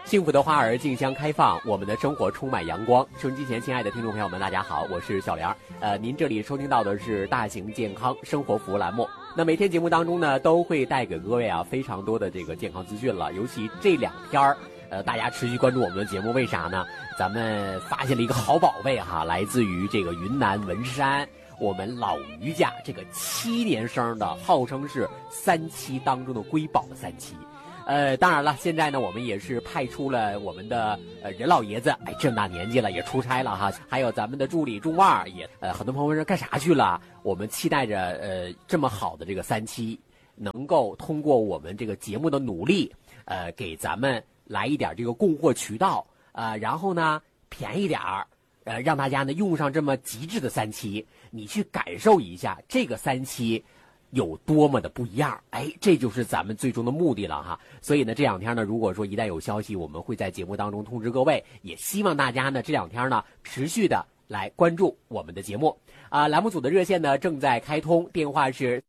幸福的花儿竞相开放，我们的生活充满阳光。收音机前亲爱的听众朋友们，大家好，我是小梁。您这里收听到的是大型健康生活服务栏目。那每天节目当中呢，都会带给各位非常多的这个健康资讯了。尤其这2天大家持续关注我们的节目，为啥呢？咱们发现了一个好宝贝来自于这个云南文山，我们老于家这个7年生的，号称是3期当中的瑰宝的3期。当然了，现在呢，我们也是派出了我们的任老爷子，这么大年纪了也出差了哈，还有咱们的助理仲旺也很多朋友说干啥去了？我们期待着这么好的这个3期，能够通过我们这个节目的努力，给咱们来一点这个供货渠道，然后呢便宜点让大家呢用上这么极致的3期，你去感受一下这个3期。有多么的不一样，这就是咱们最终的目的了哈。所以呢，这2天呢，如果说一旦有消息，我们会在节目当中通知各位，也希望大家呢这2天呢持续的来关注我们的节目。栏目组的热线呢正在开通，电话是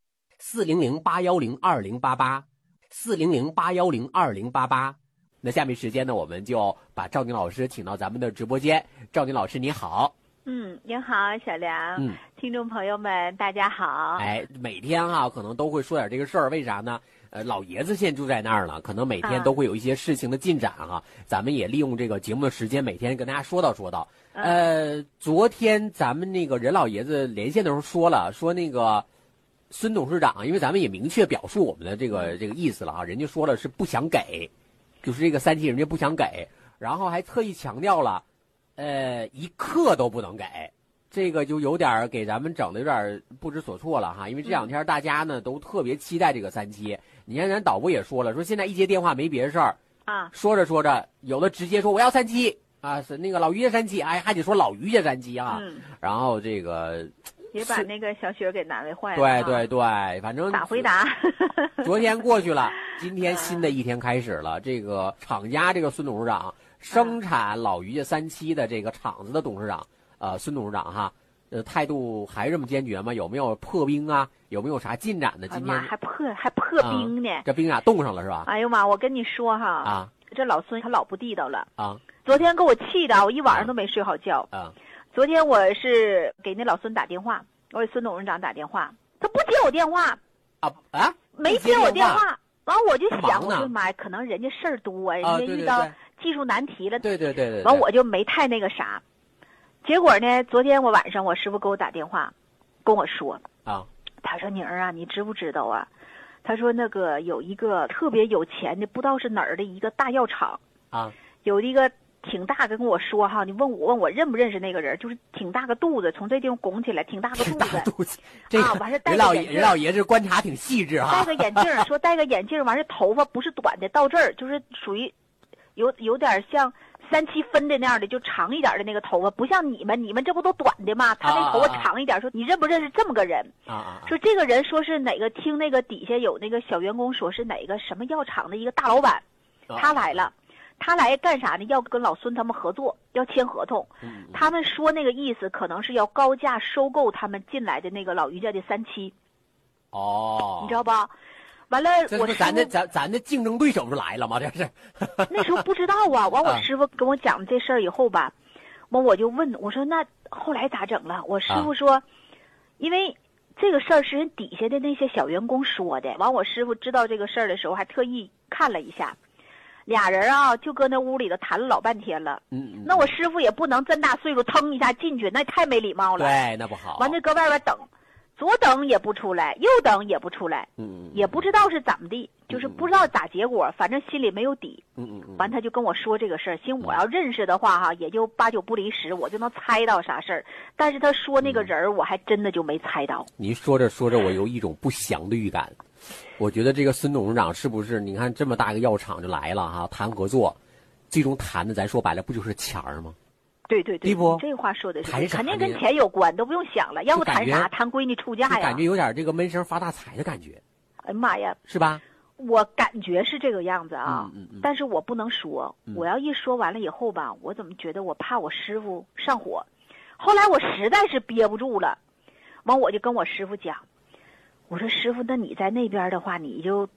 400-810-2088，400-810-2088。那下面时间呢，我们就把赵宁老师请到咱们的直播间。赵宁老师你好。 您好，小梁。听众朋友们，大家好。 每天可能都会说点这个事儿，为啥呢？老爷子现在住在那儿了，可能每天都会有一些事情的进展咱们也利用这个节目的时间，每天跟大家说道。昨天咱们那个任老爷子连线的时候说那个孙董事长，因为咱们也明确表述我们的这个意思了人家说了是不想给，就是这个3期人家不想给，然后还特意强调了。1克都不能给，这个就有点给咱们整的有点不知所措了因为这2天大家呢都特别期待这个3期。你看咱导播也说了，说现在一接电话没别的事儿说着有的直接说我要3期是那个老于家3期，还得说老于家3期然后这个也把那个小雪给难为坏了。 对，反正打回答。 昨天过去了，今天新的一天开始了。这个厂家这个孙董事长。生产老于家3期的这个厂子的董事长，孙董事长态度还是这么坚决吗？有没有破冰有没有啥进展呢？今天还破冰呢？ 这冰俩冻上了是吧？ 哎呦妈！我跟你说这老孙他老不地道了昨天给我气的，我一晚上都没睡好觉昨天我是给那老孙打电话，我给孙董事长打电话，他不接我电话没接我电话。完我就想，我说妈呀，可能人家事儿多，人家遇到技术难题了。 对。 完我就没太那个啥。结果呢，昨天我晚上我师傅给我打电话，跟我说他说宁儿你知不知道他说那个有一个特别有钱的，不知道是哪儿的一个大药厂有一个挺大的，跟我说你问我认不认识那个人，就是挺大个肚子，从这地方拱起来挺大个肚子这个完事戴个眼镜， 任老爷子观察挺细致戴个眼镜，说戴个眼镜完事头发不是短的，到这儿就是属于有点像3期分的那样的，就长一点的那个头发，不像你们这不都短的吗？他那头发长一点。说你认不认识这么个人说这个人说是哪个，听那个底下有那个小员工说是哪个什么药厂的一个大老板他来了。他来干啥呢？要跟老孙他们合作，要签合同。他们说那个意思可能是要高价收购他们进来的那个老于家的3期。你知道吧？完了，我咱的竞争对手就来了吗？这是那时候不知道完我师傅跟我讲这事儿以后吧，完我就问我说那后来咋整了？我师傅说，因为这个事儿是人底下的那些小员工说的。完我师傅知道这个事儿的时候，还特意看了一下。俩人就搁那屋里头谈了老半天了。那我师傅也不能这么大岁数腾一下进去，那太没礼貌了。 对，那不好。 完了搁外边等，左等也不出来，右等也不出来。也不知道是怎么的，就是不知道咋结果，反正心里没有底。完他就跟我说这个事儿，寻我要认识的话也就8、9不离10，我就能猜到啥事儿。但是他说那个人我还真的就没猜到。 您说着说着，我有一种不祥的预感。我觉得这个孙董事长是不是？你看这么大个药厂就来了谈合作，最终谈的咱说白了不就是钱儿吗？ 对不？ 这话说的是肯定跟钱有关，都不用想了。要不谈啥？谈闺女出嫁呀？ 感觉有点这个闷声发大财的感觉。 哎呀妈呀， 是吧？ 我感觉是这个样子但是我不能说。我要一说完了以后吧，我怎么觉得我怕我师傅上火。后来我实在是憋不住了，完我就跟我师傅讲。我说师傅，那你在那边的话，你就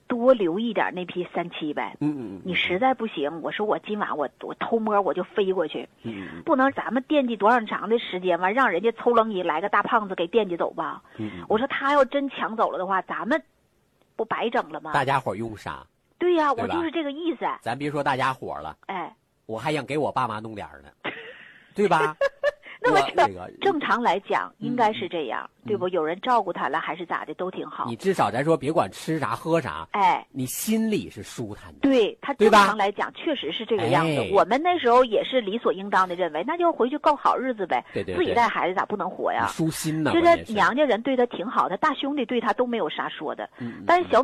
多留一点那批37呗。你实在不行，我说我今晚我偷摸我就飞过去。不能咱们惦记多长的时间完，让人家抽楞一来个大胖子给惦记走吧。我说他要真抢走了的话，咱们不白整了吗？ 大家伙用啥？ 对呀，我就是这个意思。 咱别说大家伙了， 哎， 我还想给我爸妈弄点呢，对吧？ 那么这个正常来讲应该是这样，对不？有人照顾他了还是咋的，都挺好。 你至少咱说别管吃啥喝啥， 哎， 你心里是舒坦的。 对，他正常来讲确实是这个样子。我们那时候也是理所应当的认为，那就回去过好日子呗。 对， 自己带孩子咋不能活呀？ 舒心呢。 觉得娘家人对他挺好的，大兄弟对他都没有啥说的。但是小